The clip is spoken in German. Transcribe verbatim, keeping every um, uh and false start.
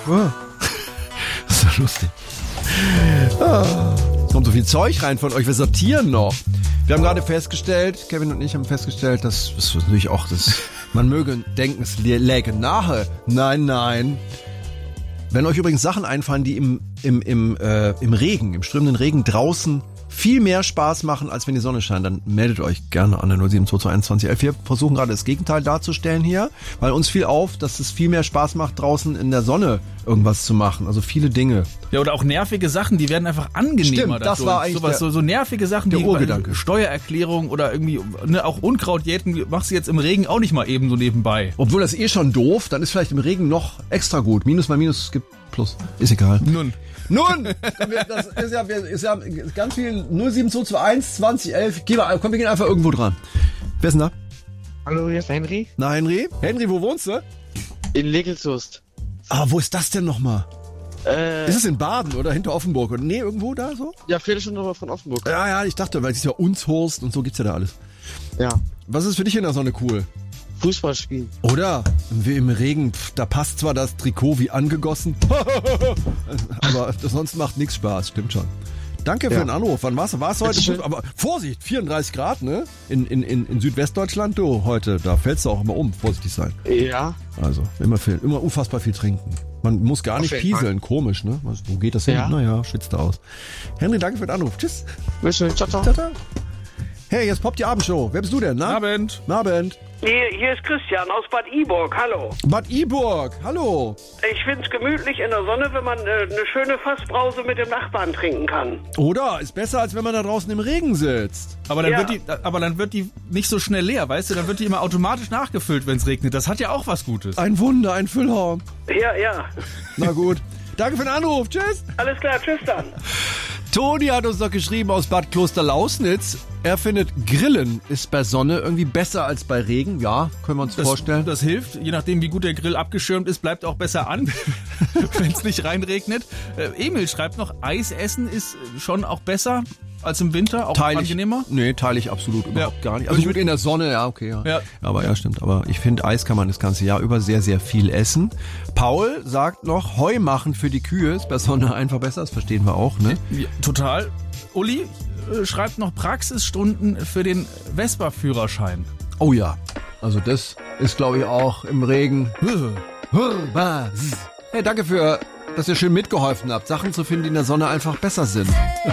Oh. Das ist ja lustig. Ah. Es kommt so viel Zeug rein von euch. Wir sortieren noch. Wir haben gerade festgestellt, Kevin und ich haben festgestellt, dass das ist natürlich auch das. Man möge denken, es läge nahe. Nein, nein. Wenn euch übrigens Sachen einfallen, die im, im, im, äh, im Regen, im strömenden Regen draußen viel mehr Spaß machen, als wenn die Sonne scheint, dann meldet euch gerne an der null sieben zwei zwei eins zwei elf. Wir versuchen gerade das Gegenteil darzustellen hier, weil uns fiel auf, dass es viel mehr Spaß macht, draußen in der Sonne irgendwas zu machen. Also viele Dinge. Ja, oder auch nervige Sachen, die werden einfach angenehmer. Stimmt, das dadurch. war eigentlich Sowas, der, so, so nervige Sachen, der wie Urgedanke. Steuererklärung oder irgendwie, ne, auch Unkraut jäten, machst du jetzt im Regen auch nicht mal eben so nebenbei. Obwohl das eh schon doof, dann ist vielleicht im Regen noch extra gut. Minus mal Minus gibt Plus. Ist egal. Nun. Nun, das ist ja, ist ja ganz viel null sieben zwei zwei eins zwanzig elf. Geh mal, komm, wir gehen einfach irgendwo dran. Wer ist denn da? Hallo, hier ist Henry. Na, Henry? Henry, wo wohnst du? In Legelshust. Ah, wo ist das denn nochmal? Äh, ist es in Baden oder hinter Offenburg? Oder nee, irgendwo da so? Ja, Viertelstunde von Offenburg. Ja, ja, ich dachte, weil es ist ja Unshorst und so gibt's ja da alles. Ja. Was ist für dich in der Sonne cool? Fußball spielen. Oder? Wie im Regen, pf, da passt zwar das Trikot wie angegossen, aber sonst macht nichts Spaß, stimmt schon. Danke für Ja. den Anruf. Wann war's? War's heute? Schön. Aber Vorsicht, vierunddreißig Grad, ne? In, in, in, in Südwestdeutschland, du, heute, da fällst du auch immer um, vorsichtig sein. Ja. Also, immer viel, immer unfassbar viel trinken. Man muss gar nicht Auf jeden pieseln, komisch, ne? Was, wo geht das hin? Ja. Naja, schützt er aus. Henry, danke für den Anruf. Tschüss. Bis schön. Ciao, ciao. Ciao, ciao. Hey, jetzt poppt die Abendshow. Wer bist du denn, ne? Abend. Abend. Hier, hier ist Christian aus Bad Iburg. Hallo. Bad Iburg, hallo. Ich find's gemütlich in der Sonne, wenn man äh, eine schöne Fassbrause mit dem Nachbarn trinken kann. Oder? Ist besser, als wenn man da draußen im Regen sitzt. Aber dann, Ja. wird die, aber dann wird die nicht so schnell leer, weißt du? Dann wird die immer automatisch nachgefüllt, wenn es regnet. Das hat ja auch was Gutes. Ein Wunder, ein Füllhorn. Ja, ja. Na gut. Danke für den Anruf. Tschüss. Alles klar, tschüss dann. Toni hat uns noch geschrieben aus Bad Klosterlausnitz. Er findet, Grillen ist bei Sonne irgendwie besser als bei Regen. Ja, können wir uns Das, vorstellen. das hilft, je nachdem wie gut der Grill abgeschirmt ist, bleibt auch besser an, wenn es nicht reinregnet. Äh, Emil schreibt noch, Eis essen ist schon auch besser als im Winter, auch Teile ich, angenehmer. Nee, teile ich absolut überhaupt Ja. gar nicht. Also gut, in der Sonne, ja, okay. Ja. Ja. Aber ja, stimmt. Aber ich finde, Eis kann man das ganze Jahr über sehr, sehr viel essen. Paul sagt noch, Heu machen für die Kühe ist bei Sonne einfach besser. Das verstehen wir auch, ne? Ja, total. Uli äh, schreibt noch Praxisstunden für den Vespa-Führerschein. Oh ja. Also das ist, glaube ich, auch im Regen. Hey, danke für, dass ihr schön mitgeholfen habt, Sachen zu finden, die in der Sonne einfach besser sind.